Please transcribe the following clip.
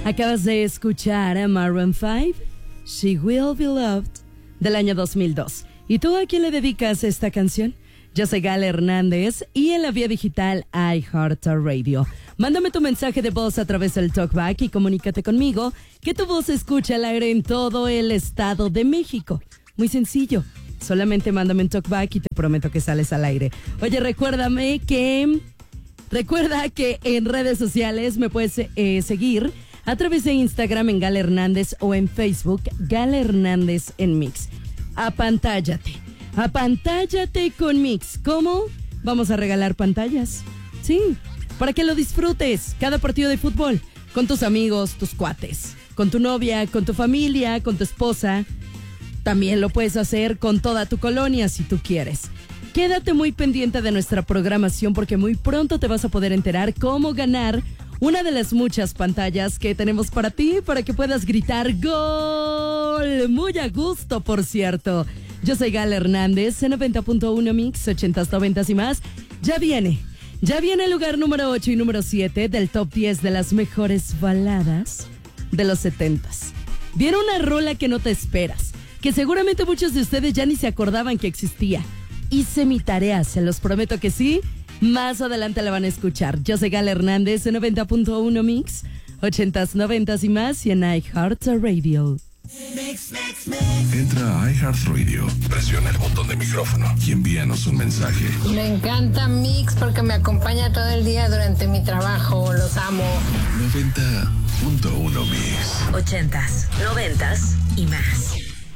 Acabas de escuchar a Maroon 5, She Will Be Loved, del año 2002. ¿Y tú a quién le dedicas esta canción? Yo soy Gala Hernández y en la vía digital iHeartRadio. Mándame tu mensaje de voz a través del TalkBack y comunícate conmigo, que tu voz se escucha al aire en todo el Estado de México. Muy sencillo, solamente mándame un TalkBack y te prometo que sales al aire. Oye, recuerda que en redes sociales me puedes seguir a través de Instagram en Gala Hernández o en Facebook Gala Hernández en Mix. Apantállate con Mix. ¿Cómo? Vamos a regalar pantallas. Sí, para que lo disfrutes cada partido de fútbol con tus amigos, tus cuates, con tu novia, con tu familia, con tu esposa. También lo puedes hacer con toda tu colonia si tú quieres. Quédate muy pendiente de nuestra programación porque muy pronto te vas a poder enterar cómo ganar una de las muchas pantallas que tenemos para ti, para que puedas gritar ¡Gol! Muy a gusto, por cierto. Yo soy Gala Hernández, en 90.1 Mix, 80s, 90s y más. Ya viene el lugar número 8 y número 7 del top 10 de las mejores baladas de los 70s. Viene una rola que no te esperas, que seguramente muchos de ustedes ya ni se acordaban que existía. Hice mi tarea, se los prometo que sí. Más adelante la van a escuchar. Yo soy Gala Hernández en 90.1 Mix, 80s, 90s y más y en iHeartRadio. Entra a iHeartRadio, presiona el botón de micrófono y envíanos un mensaje. Me encanta Mix porque me acompaña todo el día durante mi trabajo. Los amo. 90.1 Mix. 80s, 90s y más.